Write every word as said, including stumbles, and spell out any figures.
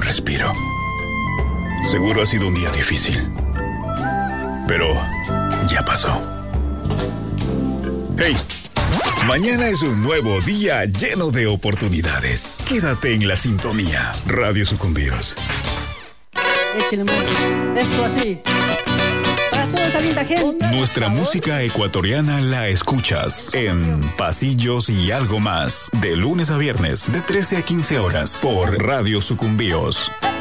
respiro. Seguro ha sido un día difícil, pero ya pasó. ¡Hey! Mañana es un nuevo día lleno de oportunidades. Quédate en la sintonía. Radio Sucumbíos. Échale, mano. Eso así. Para toda esa linda gente. Nuestra música ecuatoriana la escuchas en Pasillos y Algo Más, de lunes a viernes, de trece a quince horas, por Radio Sucumbíos.